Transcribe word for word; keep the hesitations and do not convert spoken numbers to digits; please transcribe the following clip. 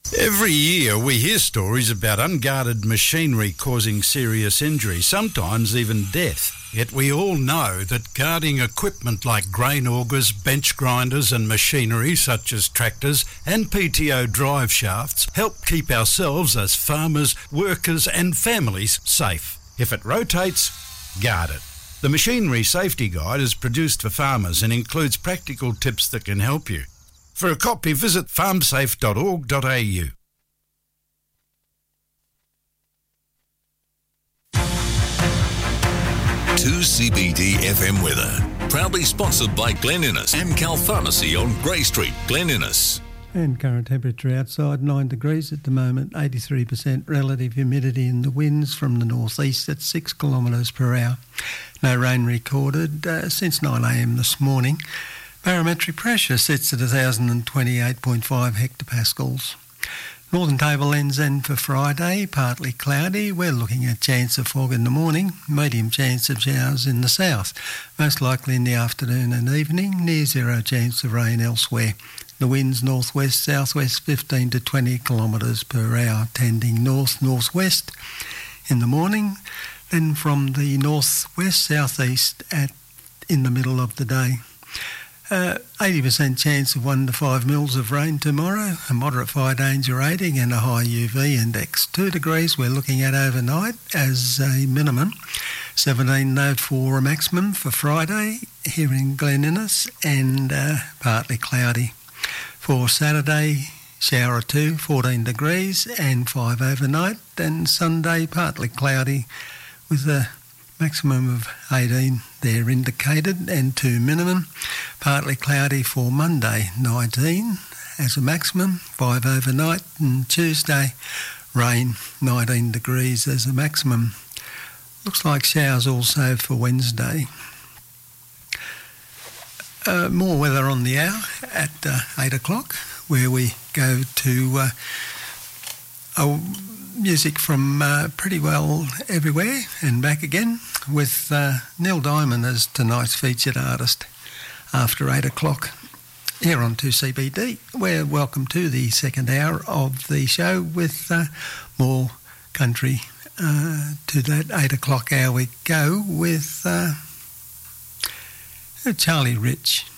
Every year we hear stories about unguarded machinery causing serious injury, sometimes even death. Yet we all know that guarding equipment like grain augers, bench grinders and machinery such as tractors and P T O drive shafts help keep ourselves as farmers, workers and families safe. If it rotates, guard it. The Machinery Safety Guide is produced for farmers and includes practical tips that can help you. For a copy, visit farm safe dot org dot a u. two C B D F M weather. Proudly sponsored by Glen Innes, Amcal Pharmacy on Grey Street, Glen Innes. And current temperature outside nine degrees at the moment, eighty-three percent relative humidity, and the winds from the northeast at six kilometres per hour. No rain recorded uh, since nine a m this morning. Barometric pressure sits at one thousand twenty-eight point five hectopascals. Northern Tablelands end for Friday, partly cloudy. We're looking at chance of fog in the morning, medium chance of showers in the south, most likely in the afternoon and evening, near zero chance of rain elsewhere. The winds northwest, southwest fifteen to twenty kilometres per hour, tending north-northwest in the morning, then from the northwest, southeast at in the middle of the day. Uh, eighty percent chance of one to five mils of rain tomorrow, a moderate fire danger rating and a high U V index. Two degrees we're looking at overnight as a minimum. seventeen though for a maximum for Friday here in Glen Innes, and uh, partly cloudy. For Saturday, shower or two, fourteen degrees and five overnight, and Sunday partly cloudy with a maximum of eighteen there indicated and two minimum. Partly cloudy for Monday, nineteen as a maximum, five overnight, and Tuesday rain, nineteen degrees as a maximum. Looks like showers also for Wednesday. Uh, more weather on the hour at uh, eight o'clock, where we go to uh, oh, music from uh, pretty well everywhere and back again, with uh, Neil Diamond as tonight's featured artist after eight o'clock here on two C B D. We're welcome to the second hour of the show with uh, more country. Uh, to that eight o'clock hour we go with uh, Charlie Rich.